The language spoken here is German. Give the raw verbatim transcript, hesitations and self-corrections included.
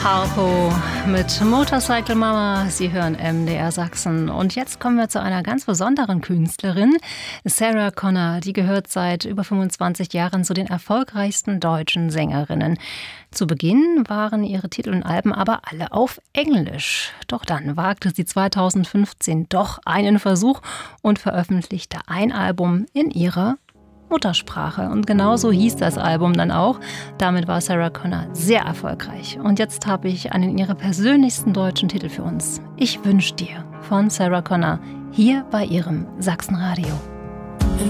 Harpo mit Motorcycle Mama. Sie hören M D R Sachsen. Und jetzt kommen wir zu einer ganz besonderen Künstlerin. Sarah Connor, die gehört seit über fünfundzwanzig Jahren zu den erfolgreichsten deutschen Sängerinnen. Zu Beginn waren ihre Titel und Alben aber alle auf Englisch. Doch dann wagte sie zweitausendfünfzehn doch einen Versuch und veröffentlichte ein Album in ihrer Muttersprache. Und genauso hieß das Album dann auch. Damit war Sarah Connor sehr erfolgreich. Und jetzt habe ich einen ihrer persönlichsten deutschen Titel für uns. Ich wünsch dir von Sarah Connor hier bei ihrem Sachsenradio.